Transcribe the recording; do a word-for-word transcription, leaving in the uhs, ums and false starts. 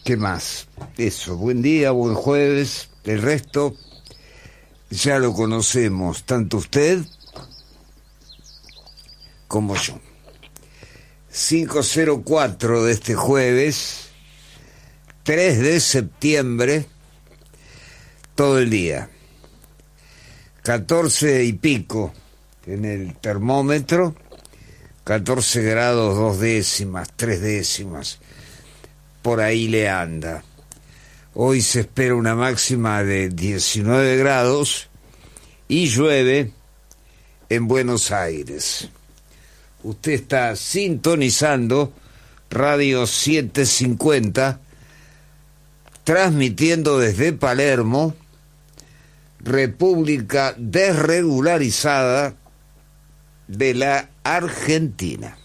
¿qué más? Eso, buen día, buen jueves. El resto ya lo conocemos, tanto usted como yo. cinco cero cuatro de este jueves, tres de septiembre, todo el día. catorce y pico en el termómetro, catorce grados, dos décimas, tres décimas. Por ahí le anda. Hoy se espera una máxima de diecinueve grados y llueve en Buenos Aires. Usted está sintonizando Radio setecientos cincuenta, transmitiendo desde Palermo, República Desregularizada de la Argentina.